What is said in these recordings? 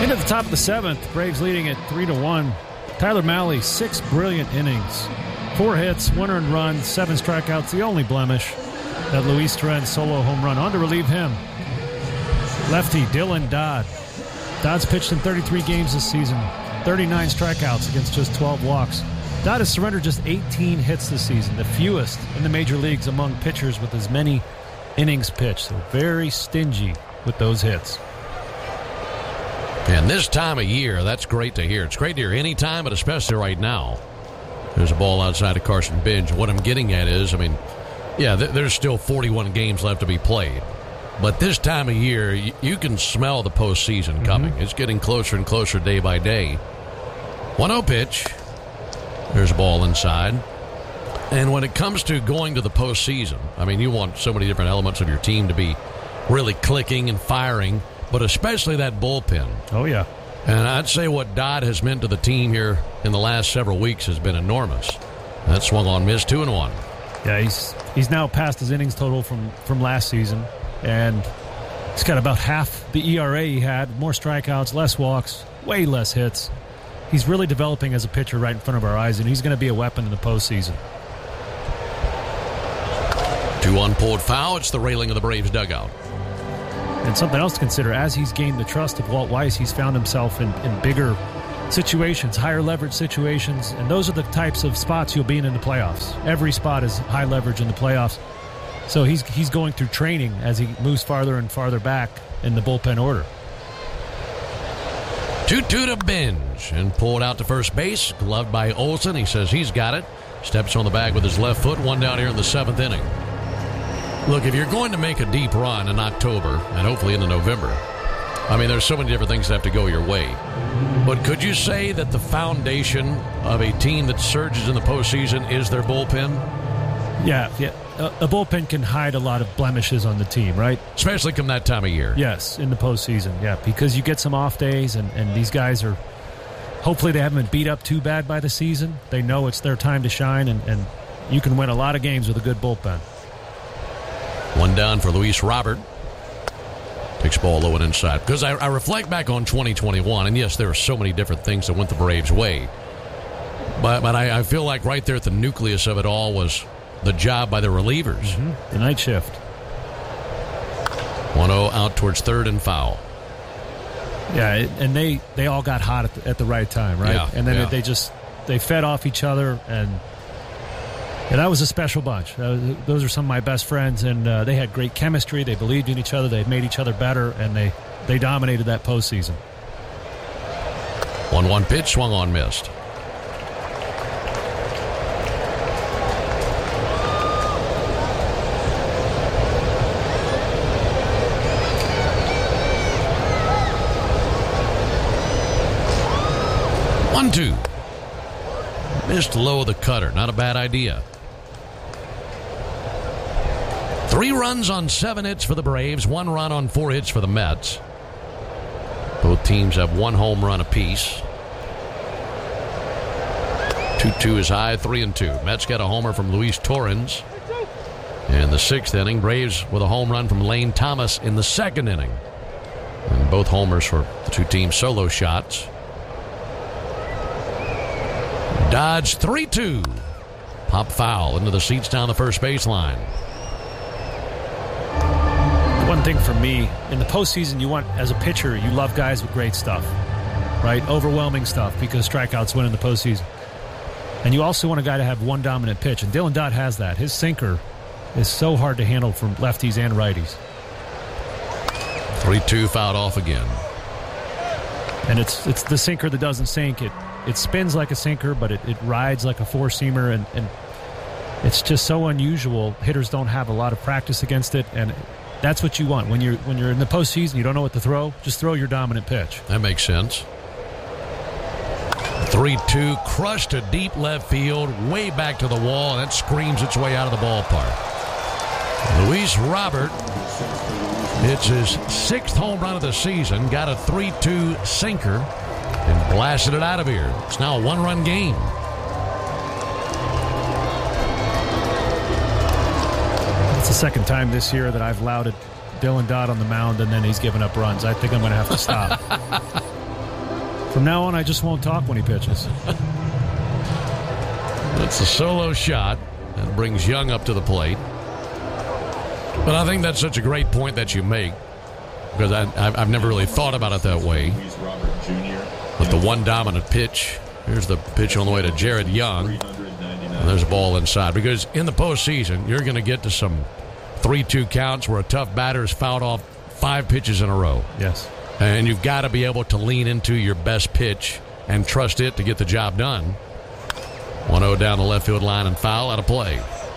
Into the top of the seventh, Braves leading at 3-1. Tyler Mahle, 6 brilliant innings, 4 hits, 1 earned run, 7 strikeouts. The only blemish, that Luis Torrens solo home run. On to relieve him, lefty Dylan Dodd. Dodd's pitched in 33 games this season, 39 strikeouts against just 12 walks. Dodd has surrendered just 18 hits this season, the fewest in the major leagues among pitchers with as many innings pitched. So very stingy with those hits. And this time of year, that's great to hear. It's great to hear any time, but especially right now. There's a ball outside of Carson Bench. What I'm getting at is, there's still 41 games left to be played. But this time of year, you can smell the postseason coming. It's getting closer and closer day by day. 1-0 pitch. There's a ball inside. And when it comes to going to the postseason, you want so many different elements of your team to be really clicking and firing, but especially that bullpen. Oh, yeah. And I'd say what Dodd has meant to the team here in the last several weeks has been enormous. That swung on, missed, 2-1. Yeah, he's now passed his innings total from last season, and he's got about half the ERA he had, more strikeouts, less walks, way less hits. He's really developing as a pitcher right in front of our eyes, and he's going to be a weapon in the postseason. 2-1 pulled foul. It's the railing of the Braves dugout. And something else to consider, as he's gained the trust of Walt Weiss, he's found himself in bigger situations, higher leverage situations, and those are the types of spots you'll be in the playoffs. Every spot is high leverage in the playoffs. So he's going through training as he moves farther and farther back in the bullpen order. 2-2 to Bench and pulled out to first base, gloved by Olsen. He says he's got it. Steps on the bag with his left foot, one down here in the 7th inning. Look, if you're going to make a deep run in October and hopefully into November, there's so many different things that have to go your way. But could you say that the foundation of a team that surges in the postseason is their bullpen? Yeah. A bullpen can hide a lot of blemishes on the team, right? Especially come that time of year. Yes, in the postseason, yeah, because you get some off days, and these guys are, hopefully they haven't been beat up too bad by the season. They know it's their time to shine, and you can win a lot of games with a good bullpen. One down for Luis Robert. Takes ball low and inside. Because I reflect back on 2021, and yes, there are so many different things that went the Braves' way. But I feel like right there at the nucleus of it all was the job by the relievers. The night shift. 1-0 out towards third and foul. Yeah, and they all got hot at the right time, right? Yeah, and then they fed off each other, and that was a special bunch. Those are some of my best friends, and they had great chemistry. They believed in each other. They made each other better, and they dominated that postseason. 1-1 pitch, swung on, missed. One-two. Missed low of the cutter. Not a bad idea. 3 runs on 7 hits for the Braves, 1 run on 4 hits for the Mets. Both teams have 1 home run apiece. 2-2 is high, 3-2. Mets got a homer from Luis Torrens in the 6th inning. Braves with a home run from Lane Thomas in the 2nd inning. And both homers for the 2 teams' solo shots. Dodge 3-2. Pop foul into the seats down the first baseline. One thing for me, in the postseason, you want, as a pitcher, you love guys with great stuff, right? Overwhelming stuff, because strikeouts win in the postseason. And you also want a guy to have one dominant pitch, and Dylan Dodd has that. His sinker is so hard to handle from lefties and righties. 3-2 fouled off again. And it's the sinker that doesn't sink. It spins like a sinker, but it rides like a four-seamer, and it's just so unusual. Hitters don't have a lot of practice against it, and that's what you want. When you're in the postseason, you don't know what to throw, just throw your dominant pitch. That makes sense. 3-2, crushed to deep left field, way back to the wall, and that screams its way out of the ballpark. Luis Robert hits his 6th home run of the season, got a 3-2 sinker, and blasted it out of here. It's now a 1-run game. It's the 2nd time this year that I've lauded Dylan Dodd on the mound, and then he's given up runs. I think I'm going to have to stop. From now on, I just won't talk when he pitches. It's a solo shot and brings Young up to the plate. But I think that's such a great point that you make, because I've never really thought about it that way. With the one dominant pitch, here's the pitch on the way to Jared Young. And there's a ball inside. Because in the postseason, you're going to get to some 3-2 counts where a tough batter is fouled off 5 pitches in a row. Yes. And you've got to be able to lean into your best pitch and trust it to get the job done. 1-0 down the left field line and foul out of play.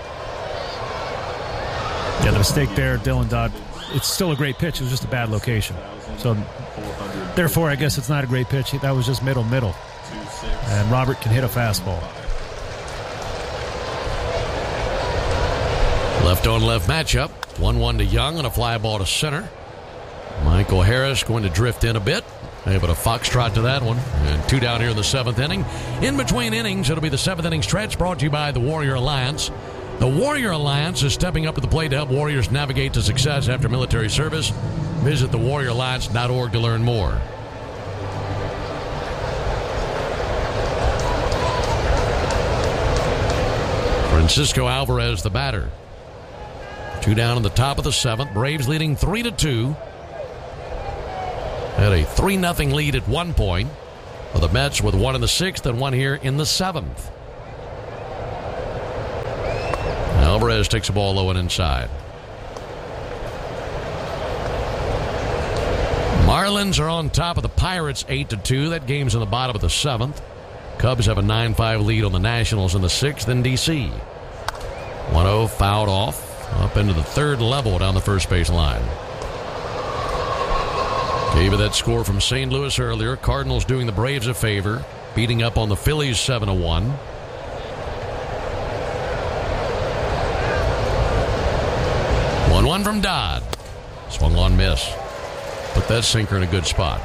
Yeah, the mistake there, Dylan Dodd, it's still a great pitch. It was just a bad location. So, therefore, I guess it's not a great pitch. That was just middle. And Robert can hit a fastball. Left-on-left matchup. 1-1 to Young and a fly ball to center. Michael Harris going to drift in a bit. Able to foxtrot to that one. And 2 down here in the 7th inning. In between innings, it'll be the 7th inning stretch brought to you by the Warrior Alliance. The Warrior Alliance is stepping up to the plate to help warriors navigate to success after military service. Visit thewarrioralliance.org to learn more. Francisco Alvarez, the batter. 2 down in the top of the 7th. Braves leading 3-2. Had a 3-0 lead at one point. For the Mets with 1 in the 6th and 1 here in the 7th. Alvarez takes a ball low and inside. Marlins are on top of the Pirates 8-2. That game's in the bottom of the 7th. Cubs have a 9-5 lead on the Nationals in the 6th in D.C. 1-0 fouled off up into the 3rd level down the first base line. Gave you that score from St. Louis earlier. Cardinals doing the Braves a favor, beating up on the Phillies 7-1. One from Dodd. Swung on, miss. Put that sinker in a good spot.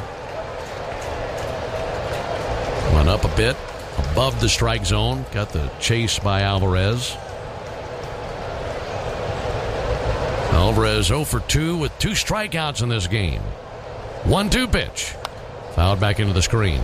Went up a bit above the strike zone. Got the chase by Alvarez. Alvarez 0 for 2 with 2 strikeouts in this game. 1-2 pitch. Fouled back into the screen.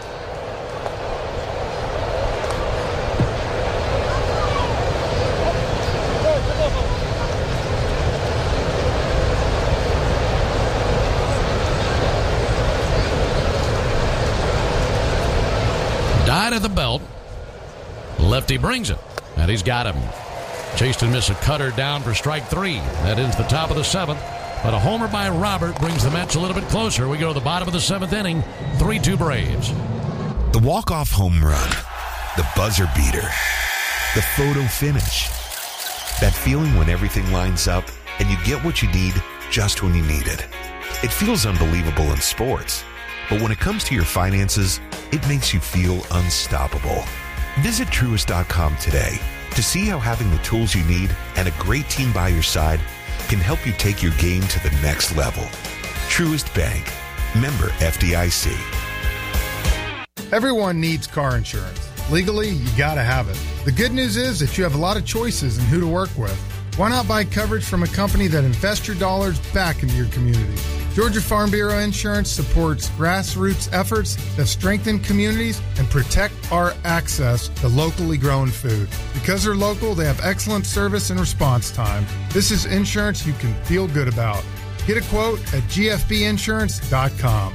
Died at the belt. Lefty brings it. And he's got him. Chased and missed a cutter down for strike 3. That ends the top of the 7th. But a homer by Robert brings the Mets a little bit closer. We go to the bottom of the 7th inning. 3-2 Braves. The walk-off home run. The buzzer beater. The photo finish. That feeling when everything lines up and you get what you need just when you need it. It feels unbelievable in sports. But when it comes to your finances, it makes you feel unstoppable. Visit Truist.com today to see how having the tools you need and a great team by your side can help you take your game to the next level. Truist Bank. Member FDIC. Everyone needs car insurance. Legally, you gotta have it. The good news is that you have a lot of choices in who to work with. Why not buy coverage from a company that invests your dollars back into your community? Georgia Farm Bureau Insurance supports grassroots efforts that strengthen communities and protect our access to locally grown food. Because they're local, they have excellent service and response time. This is insurance you can feel good about. Get a quote at gfbinsurance.com.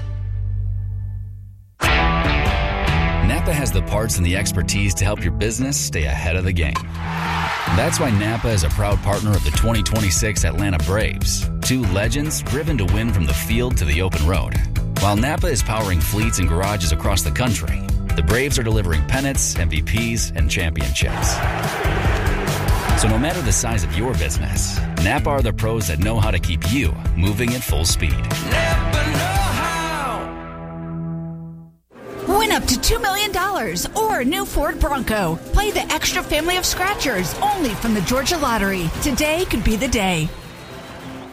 Napa has the parts and the expertise to help your business stay ahead of the game. That's why Napa is a proud partner of the 2026 Atlanta Braves, 2 legends driven to win from the field to the open road. While Napa is powering fleets and garages across the country, the Braves are delivering pennants, MVPs, and championships. So no matter the size of your business, Napa are the pros that know how to keep you moving at full speed. Napa know-how. Win up to $2 million or a new Ford Bronco. Play the extra family of scratchers only from the Georgia Lottery. Today could be the day.